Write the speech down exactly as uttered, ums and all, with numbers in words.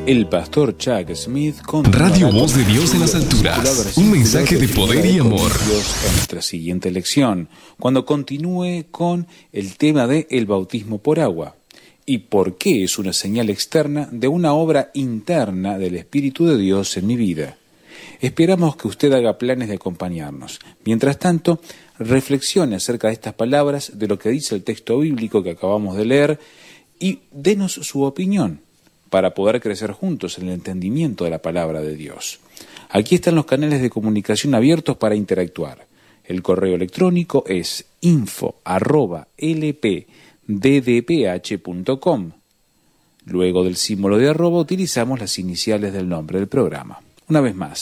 El pastor Chuck Smith con Radio Voz de Dios en las alturas. Un mensaje de poder y amor. En nuestra siguiente lección, cuando continúe con el tema de el bautismo por agua y por qué es una señal externa de una obra interna del Espíritu de Dios en mi vida. Esperamos que usted haga planes de acompañarnos. Mientras tanto, reflexione acerca de estas palabras, de lo que dice el texto bíblico que acabamos de leer y denos su opinión para poder crecer juntos en el entendimiento de la palabra de Dios. Aquí están los canales de comunicación abiertos para interactuar. El correo electrónico es info arroba l p d d p h punto com. Luego del símbolo de arroba utilizamos las iniciales del nombre del programa. Una vez más,